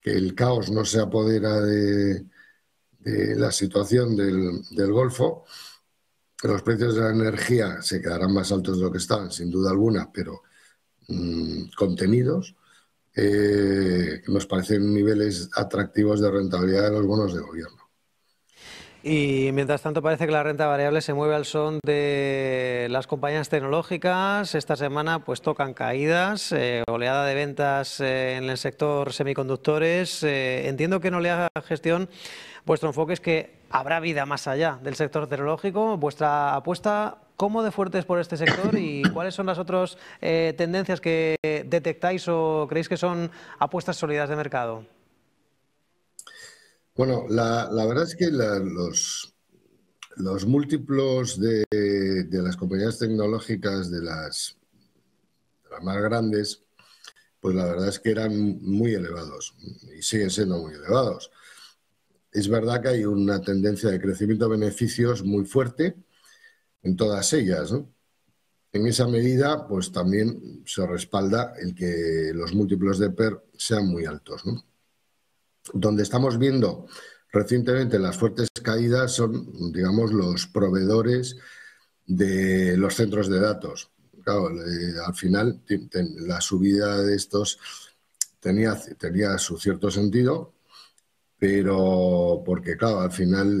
que el caos no se apodera de la situación del Golfo, que los precios de la energía se quedarán más altos de lo que estaban, sin duda alguna, pero contenidos, que nos parecen niveles atractivos de rentabilidad de los bonos de gobierno. Y mientras tanto parece que la renta variable se mueve al son de las compañías tecnológicas. Esta semana pues tocan caídas, oleada de ventas en el sector semiconductores. Entiendo que en Oleada Gestión vuestro enfoque es que habrá vida más allá del sector tecnológico. Vuestra apuesta, ¿cómo de fuerte es por este sector y cuáles son las otras tendencias que detectáis o creéis que son apuestas sólidas de mercado? Bueno, la verdad es que los múltiplos de las compañías tecnológicas, de las más grandes, pues la verdad es que eran muy elevados y siguen siendo muy elevados. Es verdad que hay una tendencia de crecimiento de beneficios muy fuerte en todas ellas, ¿no? En esa medida, pues también se respalda el que los múltiplos de PER sean muy altos, ¿no? Donde estamos viendo recientemente las fuertes caídas son, digamos, los proveedores de los centros de datos. Claro, al final la subida de estos tenía su cierto sentido, pero porque, claro, al final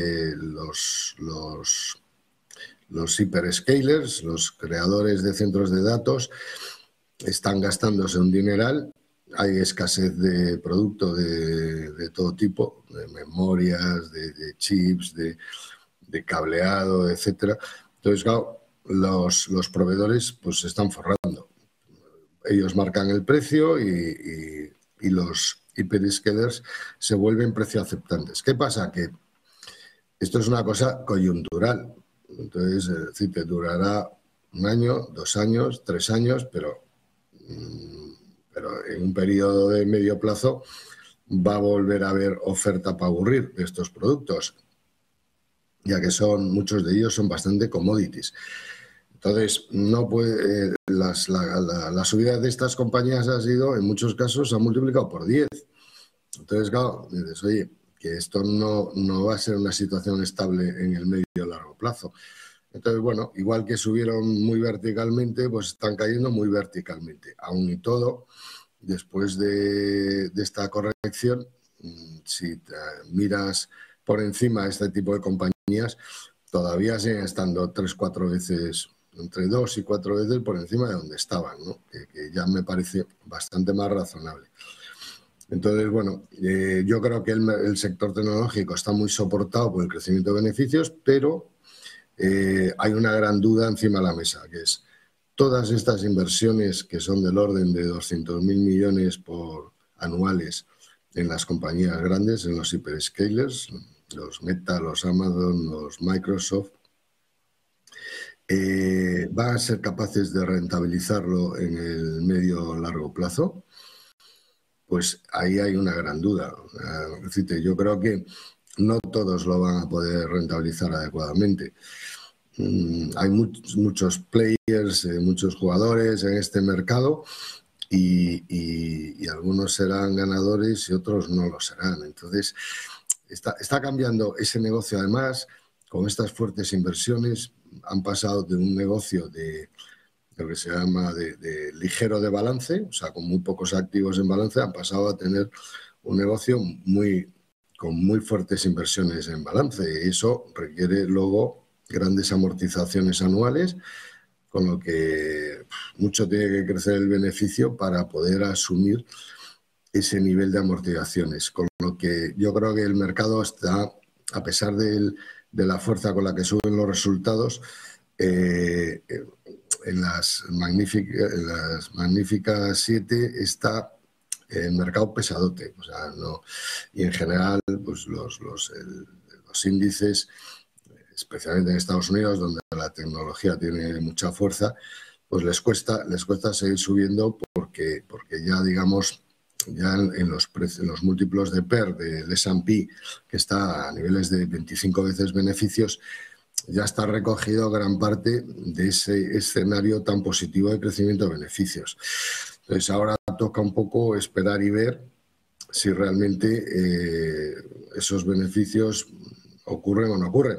los hyperscalers, los creadores de centros de datos, están gastándose un dineral. Hay escasez de producto de todo tipo, de memorias, de chips, de cableado, etcétera. Entonces, claro, los proveedores pues se están forrando. Ellos marcan el precio y los hyperscalers se vuelven precio aceptantes. ¿Qué pasa? Que esto es una cosa coyuntural. Entonces, es decir, te durará 1 año, 2 años, 3 años, pero en un periodo de medio plazo va a volver a haber oferta para aburrir de estos productos, ya que muchos de ellos son bastante commodities. Entonces, no puede, la subida de estas compañías ha sido, en muchos casos, se ha multiplicado por 10. Entonces, claro, dices, oye, que esto no va a ser una situación estable en el medio y largo plazo. Entonces, bueno, igual que subieron muy verticalmente, pues están cayendo muy verticalmente. Aún y todo, después de esta corrección, si te miras por encima este tipo de compañías, todavía siguen estando 3-4 veces, entre 2 y 4 veces por encima de donde estaban, ¿no? Que ya me parece bastante más razonable. Entonces, bueno, yo creo que el sector tecnológico está muy soportado por el crecimiento de beneficios, pero hay una gran duda encima de la mesa, que es todas estas inversiones que son del orden de 200.000 millones anuales en las compañías grandes, en los hyperscalers, los Meta, los Amazon, los Microsoft, ¿van a ser capaces de rentabilizarlo en el medio o largo plazo? Pues ahí hay una gran duda. Es decir, yo creo que no todos lo van a poder rentabilizar adecuadamente. Hay muchos players, muchos jugadores en este mercado y algunos serán ganadores y otros no lo serán. Entonces, está cambiando ese negocio. Además, con estas fuertes inversiones han pasado de un negocio de lo que se llama de ligero de balance, o sea, con muy pocos activos en balance, han pasado a tener un negocio con muy fuertes inversiones en balance. Y eso requiere luego grandes amortizaciones anuales, con lo que mucho tiene que crecer el beneficio para poder asumir ese nivel de amortizaciones. Con lo que yo creo que el mercado está, a pesar de la fuerza con la que suben los resultados, en las magníficas 7 está el mercado pesadote, o sea, no, y en general pues los índices, especialmente en Estados Unidos, donde la tecnología tiene mucha fuerza, pues les cuesta seguir subiendo porque ya, digamos, ya en los múltiplos de PER del S&P, que está a niveles de 25 veces beneficios, ya está recogido gran parte de ese escenario tan positivo de crecimiento de beneficios. Entonces ahora toca un poco esperar y ver si realmente esos beneficios ocurren o no ocurren.